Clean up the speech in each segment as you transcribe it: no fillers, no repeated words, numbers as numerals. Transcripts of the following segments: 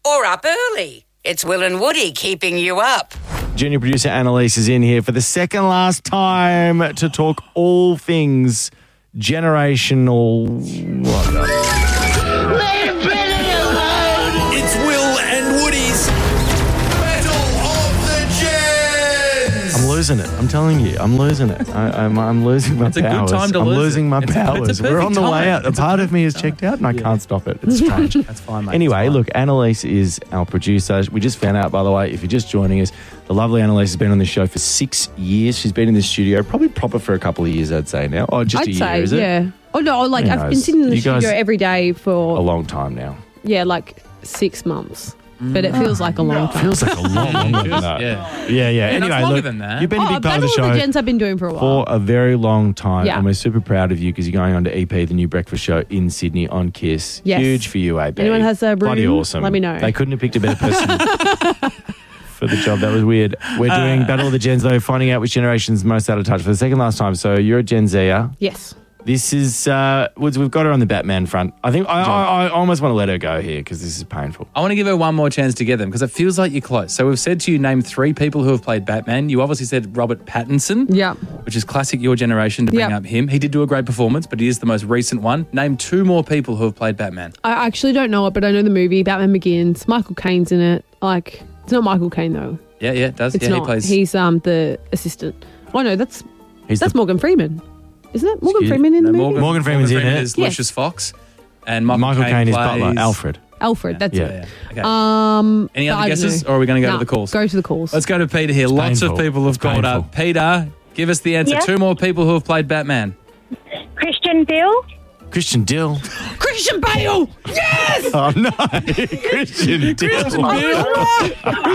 or up early. It's Will and Woody keeping you up. Junior producer Annalise is in here for the second last time to talk all things generational. It's Will and Woody's Battle of the Gens. I'm losing it. I'm telling you, I'm losing it. I'm losing my powers. It's a good time to I'm lose losing it. my It's a powers. perfect We're on the way time. out. A part of me is checked out and I can't stop it. It's strange. That's fine, mate. Anyway, It's fine. look, Annalise is our producer. We just found out, by the way, if you're just joining us, the lovely Annalise has been on the show for 6 years. She's been in the studio, probably proper for a couple of years, I'd say now. Oh, just I'd a year, say, is it? yeah. Oh, no, like, Who I've been knows? sitting in the You guys- studio every day A for, long time now. like 6 months. But it feels like a long time. Feels like a lot longer than that. Yeah. Yeah. Yeah, Anyway, that's longer look, than that. you've been a big part of the Battle of the show Gens I've been doing for a while. for a very long time. Yeah. And we're super proud of you because you're going on to EP, the new breakfast show in Sydney on KISS. Yes. Huge for you, AB. Anyone has a Bloody room, awesome. let me know. They couldn't have picked a better person for the job. That was weird. We're doing Battle of the Gens, though, finding out which generation's most out of touch for the second last time. So you're a Gen Zer. Yes. This is, Woods, we've got her on the Batman front. I think I almost want to let her go here because this is painful. I want to give her one more chance to get them because it feels like you're close. So we've said to you, name 3 people who have played Batman. You obviously said Robert Pattinson. Yeah. Which is classic your generation to bring Yep. up him. He did do a great performance, but he is the most recent one. Name 2 more people who have played Batman. I actually don't know it, but I know the movie Batman Begins. Michael Caine's in it. Like, it's not Michael Caine though. Yeah, it does. It's yeah, not. he plays. He's the assistant. Oh no, that's He's Morgan Freeman, isn't it? Morgan Excuse- Freeman in the No, movie. Morgan Freeman's in it. is Yes. Lucius Fox, and Michael Caine is plays... Butler, Alfred. Alfred. That's Yeah. it. Okay. but Any other I don't guesses, know. or are we going to go Nah, to the calls? Go to the calls. Let's go to Peter here. Lots painful. of people have It's called painful. up. Peter, give us the answer. Yeah. 2 more people who have played Batman. Christian Bale. Christian Dill. Christian Bale. Yes. Oh, no. Christian Dill.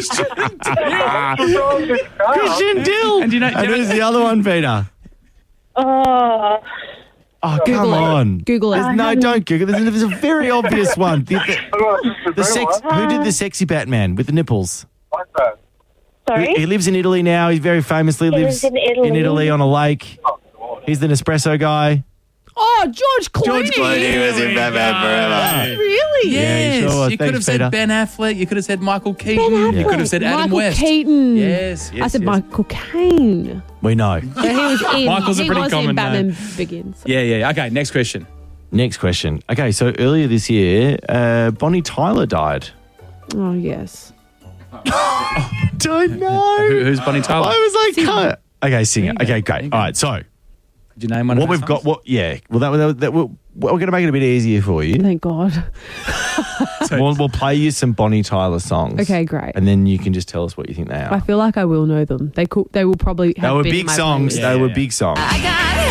Christian Dill. And you know- And who's the other one, Peter? Oh, Oh, come Google it. on. Google it. No, don't Google it. There's a very obvious one. Who did the sexy Batman with the nipples? sorry. He lives in Italy now. He very famously lives lives in Italy. on a lake. He's the Nespresso guy. Oh, George Clooney. George Clooney was in Batman Forever. Really? Yeah, Yes. sure was. You could Thanks, have Peter. said Ben Affleck. You could have said Michael Keaton. Ben You Affleck. could have said Adam Michael West. Keaton. Yes, I said yes. Michael Caine. We know. So he was in. Michael's a he pretty was common in Batman name. Begins. Yeah. Okay, next question. Next question. Okay, so earlier this year, Bonnie Tyler died. Oh yes. Don't know. Who's Bonnie Tyler? I was like, cut. Okay, singer. Okay, great. All right, so Could you name one what of her we've got, songs? we're going to make it a bit easier for you. Thank God. We'll play you some Bonnie Tyler songs. Okay, great. And then you can just tell us what you think they are. I feel like I will know them. They will probably have They were been in big my songs. playlist. They were big songs.